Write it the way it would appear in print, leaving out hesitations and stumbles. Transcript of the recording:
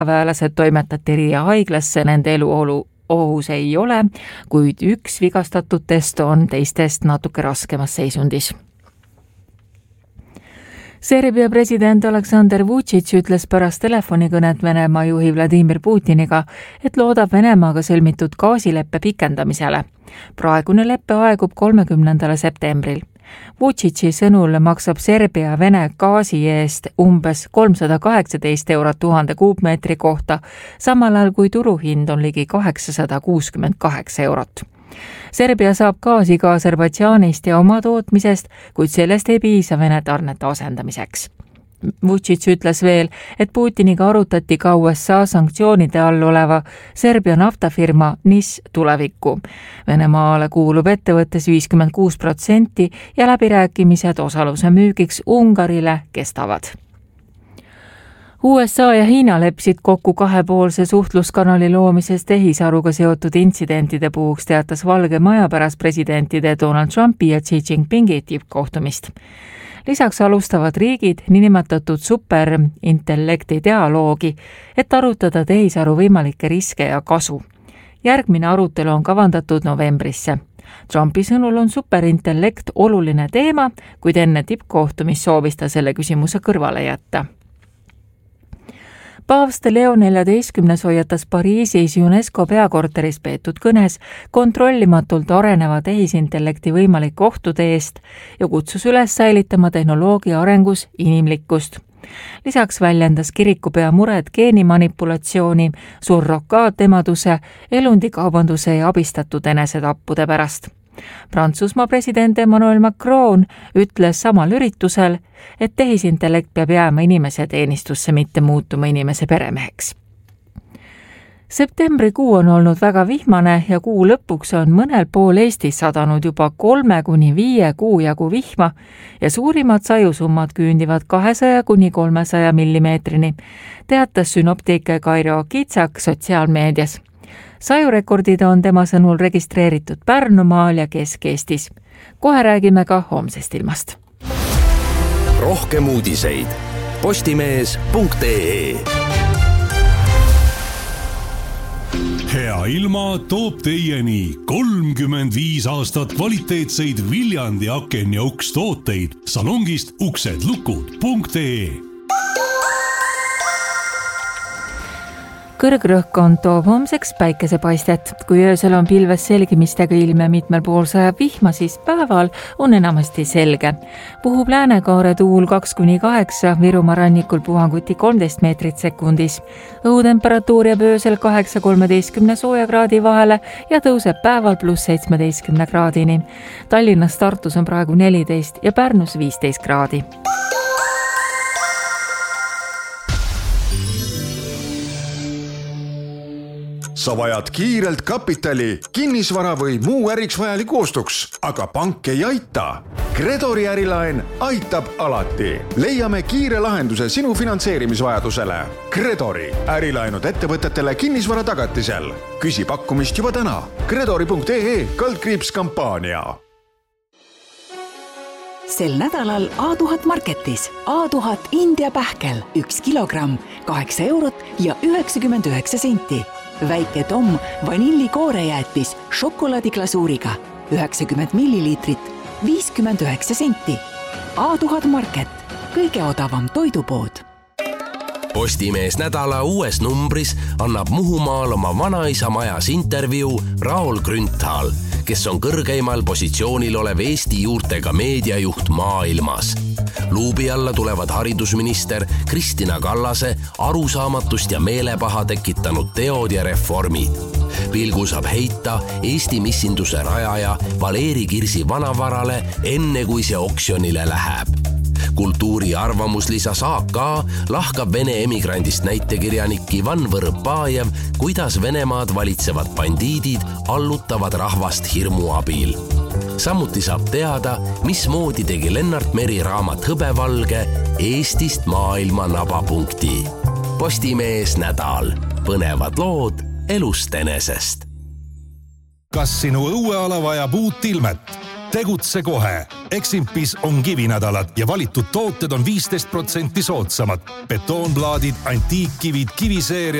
väelased toimetati Riia haiglasse, nende eluolu ohus ei ole, kuid üks vigastatutest on teistest natuke raskemas seisundis. Serbia president Aleksandr Vučić ütles pärast telefonikõnet Venemaa juhi Vladimir Putiniga, et loodab Venemaaga sõlmitud gaasileppe pikendamisele. Praegune leppe aegub 30. septembril. Vučići sõnul maksab Serbia Vene gaasi eest umbes 318 eurot 1000 kuupmeetri kohta, samal ajal kui turuhind on ligi 868 eurot. Serbia saab gaasi ka Aserbaidžaanist ja oma tootmisest, kuid sellest ei piisa Vene tarnete asendamiseks. Vučić ütles veel, et Putiniga arutati ka USA sanktsioonide all oleva Serbia naftafirma NIS tulevikku. Venemaale kuulub ettevõttes 56% ja läbirääkimised osaluse müügiks Ungarile kestavad. USA ja Hiina leppisid kokku kahepoolse suhtluskanali loomises tehisaruga seotud intsidentide puhuks, teatas Valge Maja pärast presidentide Donald Trumpi ja Xi Jinpingi tippkohtumist. Lisaks alustavad riigid niinimetatud superintellekti dialoogi, et arutada tehisaru võimalikke riske ja kasu. Järgmine arutelu on kavandatud novembrisse. Trumpi sõnul on superintellekt oluline teema, kuid enne tippkohtumist soovis ta selle küsimuse kõrvale jätta. Paavst Leo XIV hoiatas Pariisis UNESCO peakorteris peetud kõnes kontrollimatult areneva tehisintellekti võimalik ohtude eest ja kutsus üles säilitama tehnoloogia arengus inimlikkust. Lisaks väljendas kirikupea mured geenimanipulatsiooni, surrogaatemaduse, elundikaubanduse ja abistatud enesetappude pärast. Prantsusmaa president Emmanuel Macron ütles samal üritusel, et tehisintellekt peab jääma inimese teenistusse, mitte muutuma inimese peremeheks. Septembrikuu on olnud väga vihmane ja kuu lõpuks on mõnel pool Eestis sadanud juba 3–5 kuu jagu vihma ja suurimad sajusummad küündivad 200–300 millimeetrini, teatas synoptik Kairo Kitsak sotsiaalmeedias. Sajurekordid on tema sõnul registreeritud Pärnumaal ja Kesk-Eestis. Kohe räägime ka homsest ilmast. Rohkem uudiseid postimees.ee. Hea ilma toob teieni 35 aastat kvaliteetseid Viljandi aken ja uks tooteid salongist uksedlukud.ee. Kõrgrõhkkond toob homseks päikesepaistet. Kui öösel on pilves selgimistega ilm ja mitmel pool sajab vihma, siis päeval on enamasti selge. Puhub Läänekaare tuul 2–8, Virumaa rannikul puhanguti 13 meetrit sekundis. Õhutemperatuur jääb öösel 8–13 soojakraadi vahele ja tõuseb päeval +17 kraadini. Tallinnas, Tartus on praegu 14 ja Pärnus 15 kraadi. Sa vajad kiirelt kapitali, kinnisvara või muu äriks vajaliku ostuks, aga pank ei aita. Gredori ärilaen aitab alati. Leiame kiire lahenduse sinu finantseerimisvajadusele. Gredori ärilaenud ettevõtetele kinnisvara tagatisel. Küsi pakkumist juba täna. Gredori.ee/kampaania. Sel nädalal A1000 Marketis A1000 India pähkel 1 kilogramm 8 eurot ja 99 senti. Väike Tom vanillikoorejäätis šokolaadiglasuuriga 90 milliliitrit 59 senti. A1000 Market, kõige odavam toidupood. Postimees nädala uues numbris annab Muhumaal oma vanaisa majas intervjuu Raul Grünthal, kes on kõrgeimal positsioonil olev Eesti juurtega meediajuht maailmas. Luubi alla tulevad haridusminister Kristina Kallase arusaamatust ja meelepaha tekitanud teod ja reformid. Pilgu saab heita Eesti missinduse rajaja Valeri Kirsi vanavarale enne kui see oksjonile läheb. Kultuuri arvamuslisa AK lahkab Vene emigrandist näitekirjanik Ivan Võrõpajev, kuidas Venemaad valitsevad bandiidid allutavad rahvast hirmu abil. Samuti saab teada, mismoodi tegi Lennart Meri raamat Hõbevalge Eestist maailma nabapunkti. Postimees nädal. Põnevad lood elust enesest. Kas sinu õueala vajab uut ilmet? tegutse kohe. Eximpis on kivinädalad ja valitud tooted on 15% soodsamad. Betoonplaadid, antiikkivid, kiviseeria